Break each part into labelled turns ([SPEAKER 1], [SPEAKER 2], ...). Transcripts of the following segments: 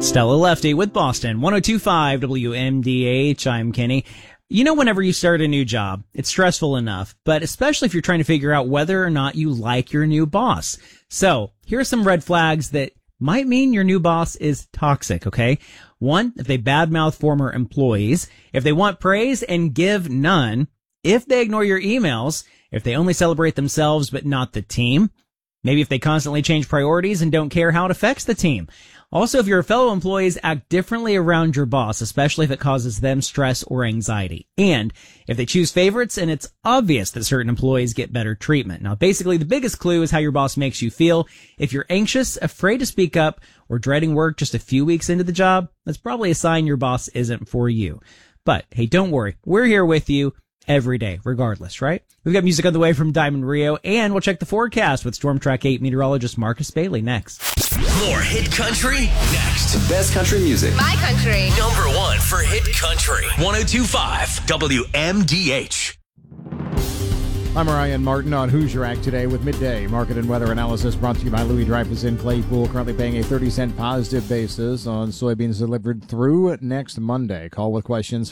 [SPEAKER 1] Stella Lefty with Boston 102.5 WMDH. I'm Kenny. You know, whenever you start a new job, it's stressful enough, but especially if you're trying to figure out whether or not you like your new boss. So here are some red flags that might mean your new boss is toxic, okay? 1, if they badmouth former employees, if they want praise and give none, if they ignore your emails, if they only celebrate themselves but not the team, maybe if they constantly change priorities and don't care how it affects the team. Also, if your fellow employees act differently around your boss, especially if it causes them stress or anxiety. And if they choose favorites and it's obvious that certain employees get better treatment. Now, basically, the biggest clue is how your boss makes you feel. If you're anxious, afraid to speak up, or dreading work just a few weeks into the job, that's probably a sign your boss isn't for you. But hey, don't worry. We're here with you every day, regardless, right? We've got music on the way from Diamond Rio, and we'll check the forecast with Storm Track 8 meteorologist Marcus Bailey next.
[SPEAKER 2] More hit country next.
[SPEAKER 3] The best country music.
[SPEAKER 4] My country.
[SPEAKER 2] Number 1 for hit country. 102.5 WMDH.
[SPEAKER 5] I'm Ryan Martin on Hoosier Act today with midday market and weather analysis brought to you by Louis Dreyfus in Claypool, currently paying a 30-cent positive basis on soybeans delivered through next Monday. Call with questions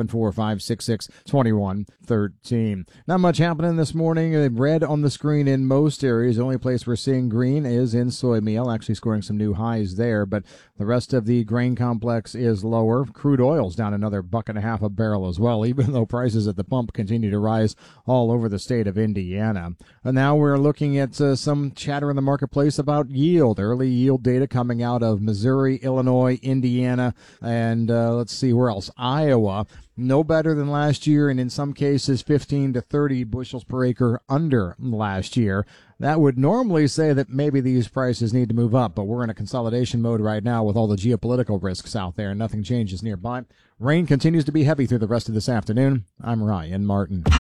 [SPEAKER 5] 574-566-2113. Not much happening this morning. Red on the screen in most areas. The only place we're seeing green is in soy meal, actually scoring some new highs there, but the rest of the grain complex is lower. Crude oil's down another $1.50 a barrel as well, even though prices at the pump continue to rise all over the state of Indiana. And now we're looking at some chatter in the marketplace about yield. Early yield data coming out of Missouri, Illinois, Indiana, and let's see where else. Iowa. No better than last year, and in some cases 15 to 30 bushels per acre under last year. That would normally say that maybe these prices need to move up, but we're in a consolidation mode right now with all the geopolitical risks out there, and nothing changes nearby. Rain continues to be heavy through the rest of this afternoon. I'm Ryan Martin.